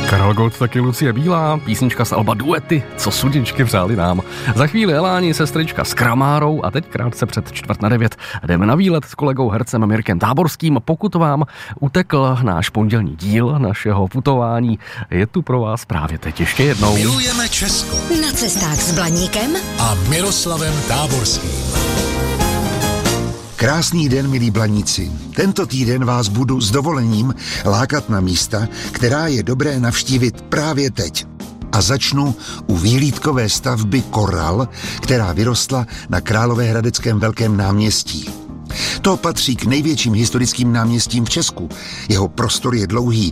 Karel Gott, taky Lucie Bílá, písnička z alba Duety, co sudičky vřáli nám. Za chvíli Eláni, sestřička s Kramárou a teď krátce před 8:45 jdeme na výlet s kolegou hercem Mirkem Táborským. Pokud vám utekl náš pondělní díl našeho putování, je tu pro vás právě teď ještě jednou. Milujeme Česko. Na cestách s Blaníkem A Miroslavem Táborským. Krásný den, milí Blaníci. Tento týden vás budu s dovolením lákat na místa, která je dobré navštívit právě teď. A začnu u výhlídkové stavby Koral, která vyrostla na Královéhradeckém Velkém náměstí. To patří k největším historickým náměstím v Česku. Jeho prostor je dlouhý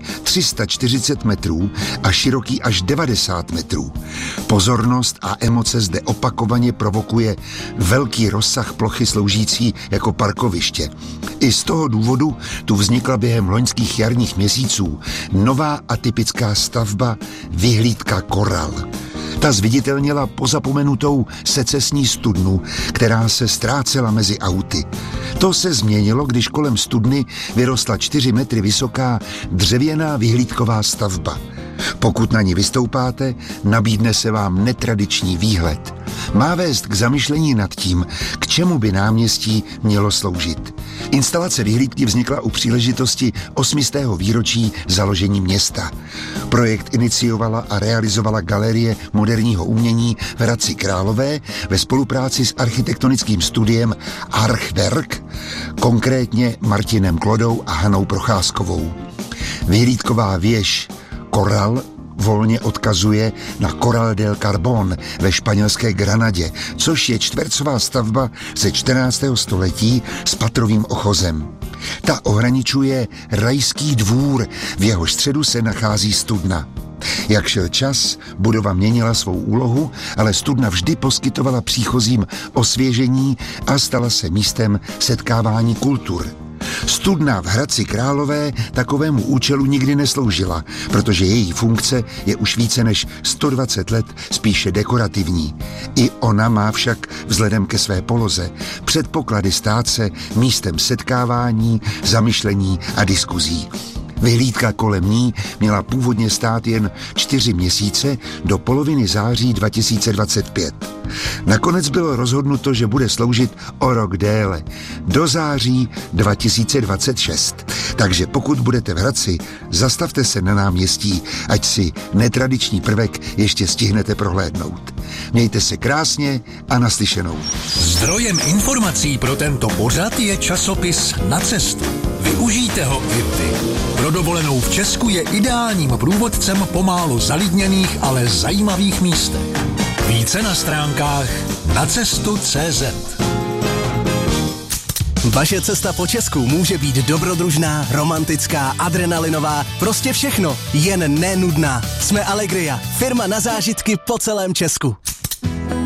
340 metrů a široký až 90 metrů. Pozornost a emoce zde opakovaně provokuje velký rozsah plochy sloužící jako parkoviště. I z toho důvodu tu vznikla během loňských jarních měsíců nová atypická stavba Vyhlídka Koral. Ta zviditelnila pozapomenutou secesní studnu, která se ztrácela mezi auty. To se změnilo, když kolem studny vyrostla 4 metry vysoká dřevěná vyhlídková stavba. Pokud na ní vystoupáte, nabídne se vám netradiční výhled. Má vést k zamyšlení nad tím, k čemu by náměstí mělo sloužit. Instalace vyhlídky vznikla u příležitosti 800. výročí založení města. Projekt iniciovala a realizovala Galerie moderního umění v Hradci Králové ve spolupráci s architektonickým studiem Archwerk, konkrétně Martinem Klodou a Hanou Procházkovou. Vyhlídková věž Koral volně odkazuje na Corral del Carbón ve španělské Granadě, což je čtvercová stavba ze 14. století s patrovým ochozem. Ta ohraničuje rajský dvůr, v jeho středu se nachází studna. Jak šel čas, budova měnila svou úlohu, ale studna vždy poskytovala příchozím osvěžení a stala se místem setkávání kultur. Studna v Hradci Králové takovému účelu nikdy nesloužila, protože její funkce je už více než 120 let spíše dekorativní. I ona má však vzhledem ke své poloze předpoklady stát se místem setkávání, zamyšlení a diskuzí. Vyhlídka kolem ní měla původně stát jen 4 měsíce do poloviny září 2025. Nakonec bylo rozhodnuto, že bude sloužit o rok déle, do září 2026. Takže pokud budete v Hradci, zastavte se na náměstí, ať si netradiční prvek ještě stihnete prohlédnout. Mějte se krásně a naslyšenou. Zdrojem informací pro tento pořad je časopis Na cestu. Využijte ho i vy. Pro dovolenou v Česku je ideálním průvodcem po málo zalidněných, ale zajímavých místech. Více na stránkách nacestu.cz. Vaše cesta po Česku může být dobrodružná, romantická, adrenalinová, prostě všechno, jen nenudná. Jsme Allegria, firma na zážitky po celém Česku.